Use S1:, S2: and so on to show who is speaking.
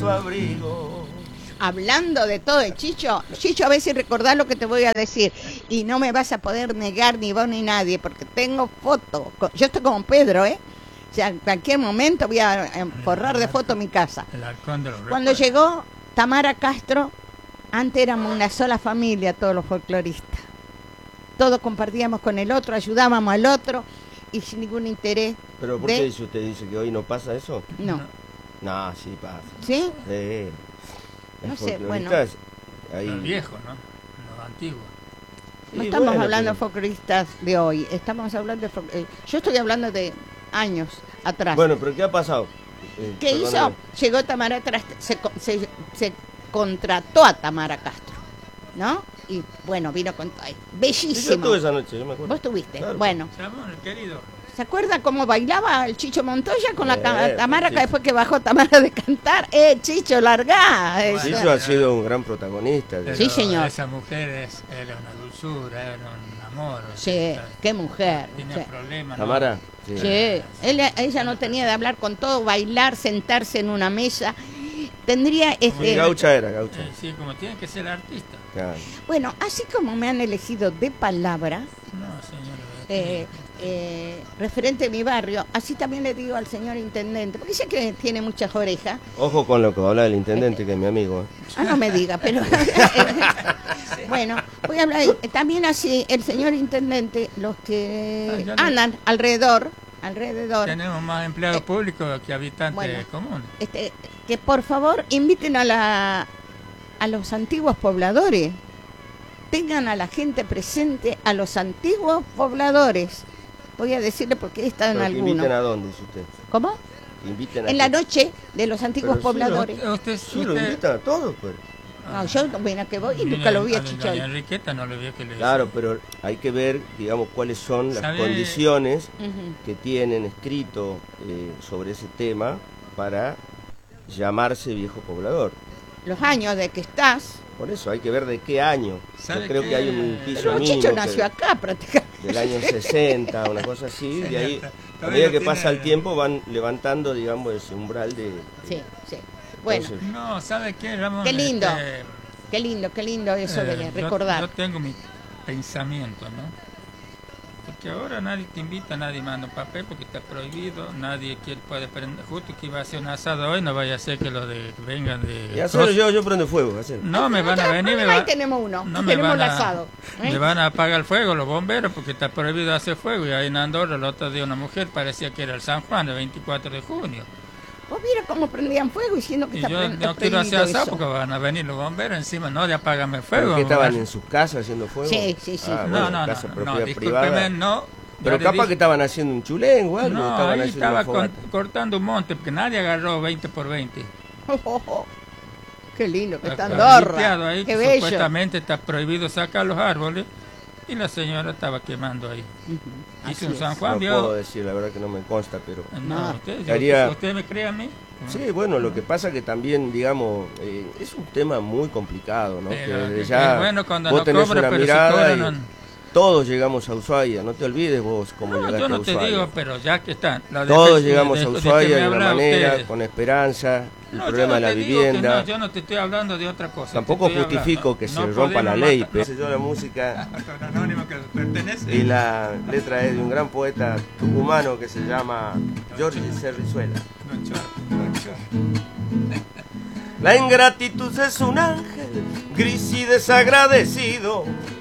S1: su abrigo.
S2: Hablando de todo de Chicho, a ver si recordás lo que te voy a decir. Y no me vas a poder negar ni vos ni nadie, porque tengo fotos. Yo estoy como Pedro, ¿eh? O sea, en cualquier momento voy a forrar de foto mi casa.
S3: El halcón de los
S2: Cuando
S3: recuerdos.
S2: llegó Tamara Castro, antes éramos una sola familia, todos los folcloristas. Todos compartíamos con el otro, ayudábamos al otro y sin ningún interés.
S1: ¿Pero por qué usted dice que hoy no pasa eso?
S2: No.
S1: No, sí pasa.
S2: ¿Sí?
S1: Los
S2: No sé, bueno.
S1: folcloristas, ahí...
S3: Los viejos, ¿no? Los antiguos.
S2: No
S1: Sí,
S2: estamos
S1: bueno,
S2: hablando de
S1: pero-
S2: folcloristas de hoy, estamos hablando de yo estoy hablando de años atrás.
S1: Bueno, pero ¿qué ha pasado?
S2: ¿Qué hizo?
S1: Perdóname.
S2: Llegó Tamara, se contrató a Tamara Castro, ¿no? Y bueno, vino con todo.
S1: Sí, yo
S2: Bellísimo.
S1: estuve esa noche, yo me acuerdo.
S2: Vos estuviste.
S1: Claro.
S2: Bueno,
S3: Ramón, el querido.
S2: ¿se acuerda cómo bailaba el Chicho Montoya con la Tamara
S1: sí.
S2: que después que bajó Tamara de cantar? Chicho, largá.
S1: Chicho ha sido un gran protagonista.
S3: Pero
S2: Sí, señor.
S3: Esa mujer era una dulzura, era un amor. o
S2: Sí,
S3: sea,
S2: qué mujer.
S3: tenía
S2: Sí.
S3: problemas. ¿no?
S1: Tamara.
S2: Sí, ella no tenía de hablar con todo, bailar, sentarse en una mesa. Tendría
S1: Sí, gaucha era, gaucha.
S3: Sí, como tiene que ser artista.
S1: Claro.
S2: bueno, así como me han elegido de palabra,
S3: No, señor.
S2: referente de mi barrio, así también le digo al señor intendente, porque sé que tiene muchas orejas.
S1: Ojo con lo que habla el intendente, que es mi amigo.
S2: No me diga, pero bueno, voy a hablar también así, el señor intendente, los que
S3: Ya no-
S2: andan alrededor,
S3: Tenemos más empleados públicos que habitantes
S2: bueno.
S3: comunes.
S2: Que por favor inviten a los antiguos pobladores, tengan a la gente presente, a los antiguos pobladores. Voy a decirle porque he estado en
S1: Pero que
S2: alguno.
S1: inviten a dónde, dice usted.
S2: ¿Cómo?
S1: Que inviten a
S2: En la
S1: qué.
S2: noche de los antiguos
S1: Pero sí,
S2: pobladores.
S1: Sí, lo invitan a todos, pues.
S2: No, yo, bueno, que voy y nunca lo vi a Chicho.
S3: Doña Enriqueta no lo vio que le
S1: Claro, pero hay que ver, digamos, cuáles son las
S3: ¿Sabe?
S1: condiciones
S2: Ujú.
S1: que tienen escrito sobre ese tema para llamarse viejo poblador.
S2: Los años de que estás.
S1: Por eso hay que ver de qué año.
S3: ¿Sabe
S1: Yo creo
S3: qué?
S1: que hay un piso
S2: Pero
S1: mínimo
S2: Chicho
S1: que-
S2: nació acá prácticamente.
S1: del año 60, una cosa así, de ahí, a
S3: Todavía
S1: medida que
S3: tiene-
S1: pasa el tiempo van levantando, digamos, ese umbral de...
S2: Sí, sí. Bueno,
S1: Entonces,
S3: No, ¿sabe qué, Ramón?
S2: Qué lindo. qué lindo eso de
S3: yo
S2: recordar.
S3: tengo mi pensamiento, ¿no? Porque ahora nadie te invita, nadie manda un papel porque está prohibido, nadie puede prender. Justo que iba a hacer un asado hoy, no vaya a ser que los de vengan de...
S1: y hacerlo yo prendo fuego, hacerlo.
S3: No, me van a venir,
S2: Ahí tenemos uno,
S3: no me
S2: tenemos
S3: van
S2: el
S3: a,
S2: asado.
S3: me van a apagar el fuego los bomberos porque está prohibido hacer fuego. Y ahí en Andorra el otro día una mujer parecía que era el San Juan, el 24 de junio.
S2: Vos mira cómo prendían fuego diciendo que
S3: Y
S2: está
S3: yo no quiero hacer asado porque van a venir los bomberos encima, no, de apágame el fuego.
S1: ¿Pero que estaban
S3: ¿verdad?
S1: en sus casas haciendo fuego?
S2: Sí, sí, sí.
S1: Ah,
S3: No,
S1: bueno,
S3: no,
S1: casa
S3: no,
S1: propiedad
S3: discúlpeme,
S1: privada.
S3: no.
S1: Pero
S3: Yo le
S1: capaz
S3: dije-
S1: que estaban haciendo un chulengo o algo,
S3: No,
S1: estaban
S3: ahí
S1: haciendo
S3: estaba
S1: una fogata.
S3: cortando un monte porque nadie agarró 20 por 20.
S2: Qué lindo que está
S3: Estaba
S2: Andorra.
S3: limpiado ahí,
S2: Qué
S3: que
S2: bello.
S3: supuestamente está prohibido sacar los árboles y la señora estaba quemando ahí.
S2: Ujú,
S3: Hizo
S2: así
S3: un
S2: es.
S3: San Juan,
S1: No
S3: vio.
S1: puedo decir, la verdad que no me consta, pero...
S3: No,
S2: No.
S3: usted,
S1: Haría-
S3: ¿usted me cree a mí?
S1: Sí, bueno, lo que pasa que también, digamos, es un tema muy complicado, ¿no?
S3: Pero
S1: que desde
S3: que
S1: ya
S3: bueno cuando
S1: vos
S3: no
S1: tenés
S3: cobra,
S1: una
S3: pero si
S1: mirada
S3: cobra,
S1: y
S3: no-
S1: todos llegamos a Ushuaia, no te olvides vos cómo
S3: No,
S1: llegaste
S3: yo
S1: a
S3: no te
S1: Ushuaia.
S3: digo, pero ya que están. la
S1: Todos
S3: defensa
S1: llegamos a
S3: de que
S1: Ushuaia
S3: me
S1: de una
S3: habla
S1: manera,
S3: usted.
S1: con esperanza, el
S3: No,
S1: problema
S3: yo
S1: de la
S3: no te digo que
S1: vivienda.
S3: no, yo no te estoy hablando de otra cosa.
S1: Tampoco
S3: te estoy
S1: justifico
S3: hablando.
S1: que se
S3: No
S1: rompa la
S3: podemos
S1: ley,
S3: matar-
S1: pero yo la música
S3: Con anónimo que pertenece.
S1: y la letra es de un gran poeta tucumano que se llama Jorge Cerrizuela.
S3: Don Chor, Don Chor.
S1: La ingratitud es un ángel gris y desagradecido